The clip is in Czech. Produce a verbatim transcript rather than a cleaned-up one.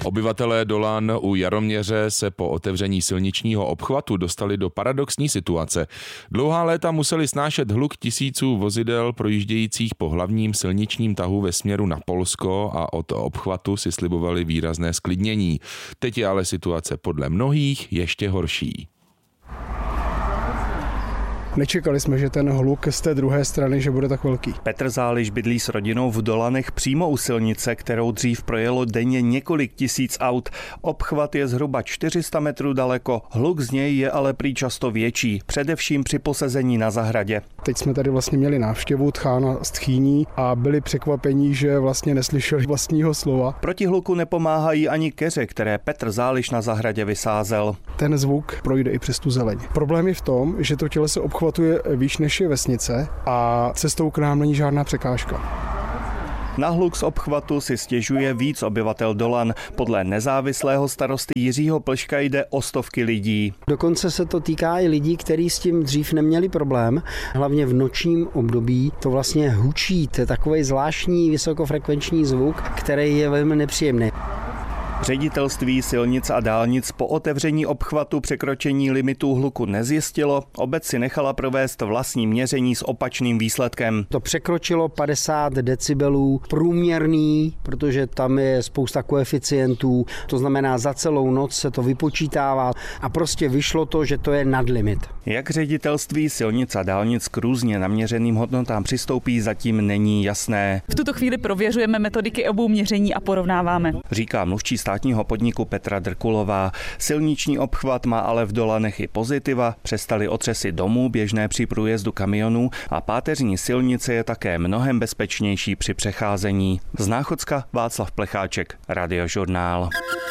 Obyvatelé Dolan u Jaroměře se po otevření silničního obchvatu dostali do paradoxní situace. Dlouhá léta museli snášet hluk tisíců vozidel projíždějících po hlavním silničním tahu ve směru na Polsko a od obchvatu si slibovali výrazné zklidnění. Teď je ale situace podle mnohých ještě horší. Nečekali jsme, že ten hluk z té druhé strany, že bude tak velký. Petr Záliš bydlí s rodinou v Dolanech přímo u silnice, kterou dřív projelo denně několik tisíc aut. Obchvat je zhruba čtyři sta metrů daleko, hluk z něj je ale prý často větší, především při posezení na zahradě. Teď jsme tady vlastně měli návštěvu tchána z Tchýní a byli překvapení, že vlastně neslyšeli vlastního slova. Proti hluku nepomáhají ani keře, které Petr Záliš na zahradě vysázel. Ten zvuk projde i přes tu zeleň. Problém je v tom, že to těleso obchvatu je výš než je vesnice a cestou k nám není žádná překážka. Na hluk z obchvatu si stěžuje víc obyvatel Dolan. Podle nezávislého starosty Jiřího Plška jde o stovky lidí. Dokonce se to týká i lidí, kteří s tím dřív neměli problém. Hlavně v nočním období to vlastně hučí, to je takový zvláštní vysokofrekvenční zvuk, který je velmi nepříjemný. Ředitelství silnic a dálnic po otevření obchvatu překročení limitů hluku nezjistilo, obec si nechala provést vlastní měření s opačným výsledkem. To překročilo padesát decibelů průměrný, protože tam je spousta koeficientů, to znamená za celou noc se to vypočítává a prostě vyšlo to, že to je nad limit. Jak ředitelství silnic a dálnic k různě naměřeným hodnotám přistoupí, zatím není jasné. V tuto chvíli prověřujeme metodiky obou měření a porovnáváme. Říká mluvčí státního podniku Petra Drkulová. Silniční obchvat má ale v Dolanech i pozitiva, přestaly otřesy domů běžné při průjezdu kamionů a páteřní silnice je také mnohem bezpečnější při přecházení. Z Náchodska Václav Plecháček, Radiožurnál.